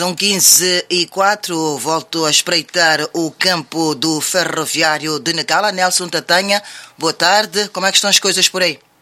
São 15h04, volto a espreitar o campo do Ferroviário de Nacala. Nelson Tatanha, boa tarde. Como é que estão as coisas por aí?